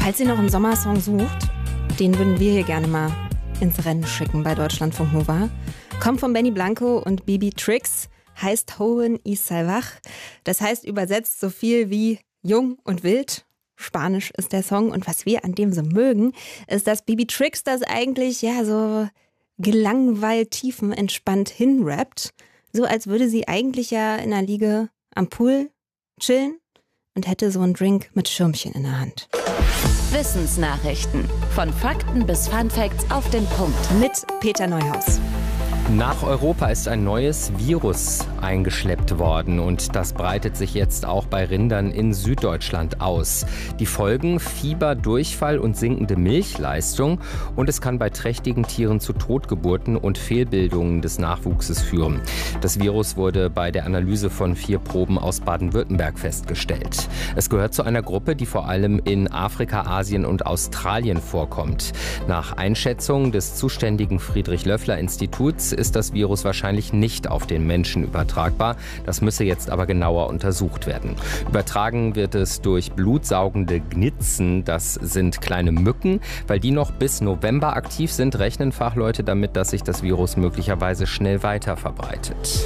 Falls ihr noch einen Sommersong sucht, den würden wir hier gerne mal ins Rennen schicken bei Deutschlandfunk Nova. Kommt von Benny Blanco und Bibi Trix, heißt Joven y Salvaj. Das heißt übersetzt so viel wie jung und wild. Spanisch ist der Song. Und was wir an dem so mögen, ist, dass Bibi Trix das eigentlich so gelangweilt, tiefenentspannt hinrappt. So als würde sie eigentlich ja in einer Liege am Pool chillen und hätte so einen Drink mit Schirmchen in der Hand. Wissensnachrichten. Von Fakten bis Funfacts auf den Punkt. Mit Peter Neuhaus. Nach Europa ist ein neues Virus eingeschleppt worden und das breitet sich jetzt auch bei Rindern in Süddeutschland aus. Die Folgen: Fieber, Durchfall und sinkende Milchleistung, und es kann bei trächtigen Tieren zu Totgeburten und Fehlbildungen des Nachwuchses führen. Das Virus wurde bei der Analyse von 4 Proben aus Baden-Württemberg festgestellt. Es gehört zu einer Gruppe, die vor allem in Afrika, Asien und Australien vorkommt. Nach Einschätzung des zuständigen Friedrich-Löffler-Instituts ist das Virus wahrscheinlich nicht auf den Menschen übertragbar. Das müsse jetzt aber genauer untersucht werden. Übertragen wird es durch blutsaugende Gnitzen. Das sind kleine Mücken. Weil die noch bis November aktiv sind, rechnen Fachleute damit, dass sich das Virus möglicherweise schnell weiter verbreitet.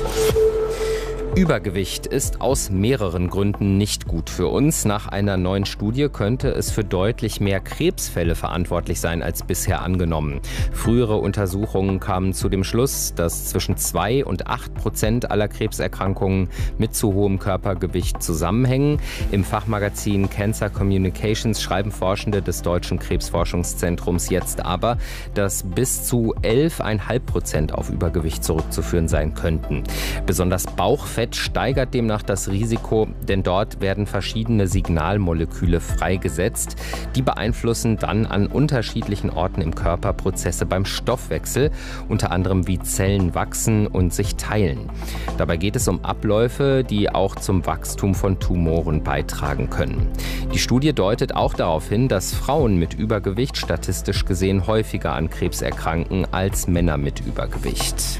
Übergewicht ist aus mehreren Gründen nicht gut für uns. Nach einer neuen Studie könnte es für deutlich mehr Krebsfälle verantwortlich sein als bisher angenommen. Frühere Untersuchungen kamen zu dem Schluss, dass zwischen 2 und 8% aller Krebserkrankungen mit zu hohem Körpergewicht zusammenhängen. Im Fachmagazin Cancer Communications schreiben Forschende des Deutschen Krebsforschungszentrums jetzt aber, dass bis zu 11,5% auf Übergewicht zurückzuführen sein könnten. Besonders Bauchfett steigert demnach das Risiko, denn dort werden verschiedene Signalmoleküle freigesetzt. Die beeinflussen dann an unterschiedlichen Orten im Körper Prozesse beim Stoffwechsel, unter anderem wie Zellen wachsen und sich teilen. Dabei geht es um Abläufe, die auch zum Wachstum von Tumoren beitragen können. Die Studie deutet auch darauf hin, dass Frauen mit Übergewicht statistisch gesehen häufiger an Krebs erkranken als Männer mit Übergewicht.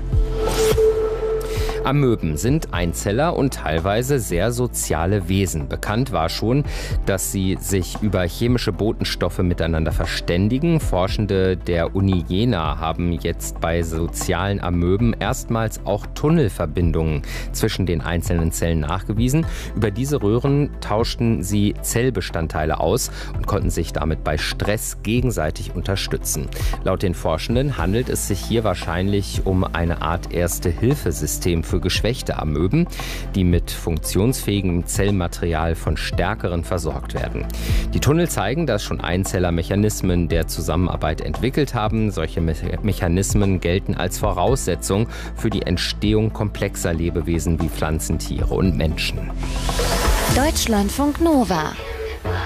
Amöben sind Einzeller und teilweise sehr soziale Wesen. Bekannt war schon, dass sie sich über chemische Botenstoffe miteinander verständigen. Forschende der Uni Jena haben jetzt bei sozialen Amöben erstmals auch Tunnelverbindungen zwischen den einzelnen Zellen nachgewiesen. Über diese Röhren tauschten sie Zellbestandteile aus und konnten sich damit bei Stress gegenseitig unterstützen. Laut den Forschenden handelt es sich hier wahrscheinlich um eine Art Erste-Hilfe-System für geschwächte Amöben, die mit funktionsfähigem Zellmaterial von Stärkeren versorgt werden. Die Tunnel zeigen, dass schon Einzeller Mechanismen der Zusammenarbeit entwickelt haben. Solche Mechanismen gelten als Voraussetzung für die Entstehung komplexer Lebewesen wie Pflanzen, Tiere und Menschen. Deutschlandfunk Nova